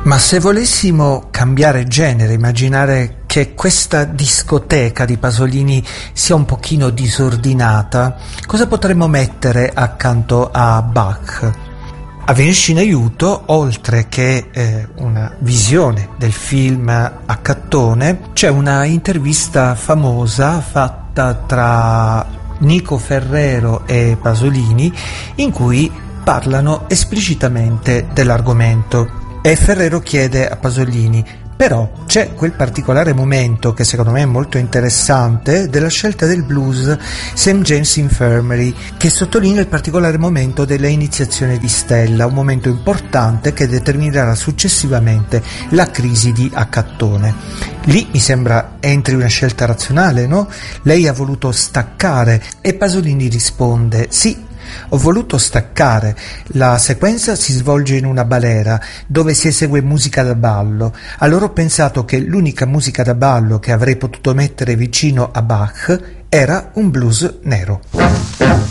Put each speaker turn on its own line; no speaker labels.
Ma se volessimo cambiare genere, immaginare che questa discoteca di Pasolini sia un pochino disordinata, cosa potremmo mettere accanto a Bach? A venirci in aiuto, oltre che una visione del film Accattone, c'è una intervista famosa fatta tra Nico Ferrero e Pasolini in cui parlano esplicitamente dell'argomento. E Ferrero chiede a Pasolini: però c'è quel particolare momento che secondo me è molto interessante della scelta del blues St. James Infirmary, che sottolinea il particolare momento della iniziazione di Stella, un momento importante che determinerà successivamente la crisi di Accattone. Lì mi sembra entri una scelta razionale, no? Lei ha voluto staccare e Pasolini risponde: sì, ho voluto staccare. La sequenza si svolge in una balera dove si esegue musica da ballo. Allora ho pensato che l'unica musica da ballo che avrei potuto mettere vicino a Bach era un blues nero.